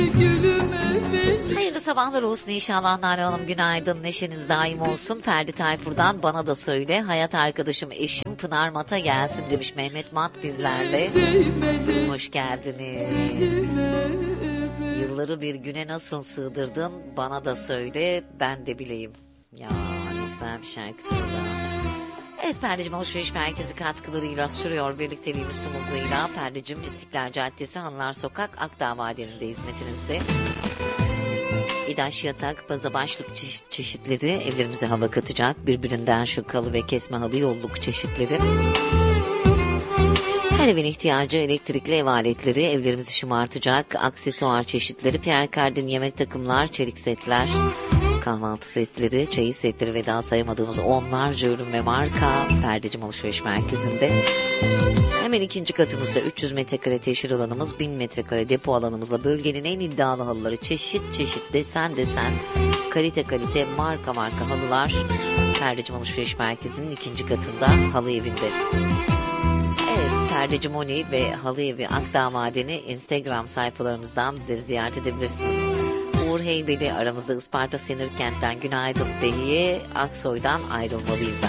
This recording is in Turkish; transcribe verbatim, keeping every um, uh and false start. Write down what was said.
Hayırlı sabahlar olsun inşallah Nale Hanım, günaydın, neşeniz daim olsun. Ferdi Tayfur'dan Bana Da Söyle, hayat arkadaşım eşim Pınar Mat'a gelsin demiş. Mehmet Mat bizlerle. Hoş geldiniz. Yılları bir güne nasıl sığdırdın, bana da söyle, ben de bileyim. Ya ne güzel bir şarkıdır da. Evet, Perdeciğim alışveriş merkezi katkılarıyla sürüyor birlikteliğimiz tüm hızıyla. Perdeciğim İstiklal Caddesi, Hanlar Sokak, Akdağ Vadeni'nde hizmetinizde. İdaş yatak, baza başlık çeşit çeşitleri evlerimize hava katacak. Birbirinden şıkalı ve kesme halı yolluk çeşitleri. Her evin ihtiyacı elektrikli ev aletleri evlerimizi şımartacak. Aksesuar çeşitleri, Pierre Cardin yemek takımlar, çelik setler, kahvaltı setleri, çeyiz setleri ve daha sayamadığımız onlarca ürün ve marka Perdeciğim alışveriş merkezinde. Hemen ikinci katımızda üç yüz metrekare teşhir alanımız, bin metrekare depo alanımızla bölgenin en iddialı halıları, çeşit çeşit desen desen, kalite kalite, marka marka halılar Perdeciğim alışveriş merkezinin ikinci katında, halı evinde. Evet, Perdeci Moni ve Halı Evi Akdağ Madeni Instagram sayfalarımızdan bizleri ziyaret edebilirsiniz. Uğur Heybeli aramızda, Isparta Senirkent'ten günaydın. Behiye Aksoy'dan ayrılmalıyız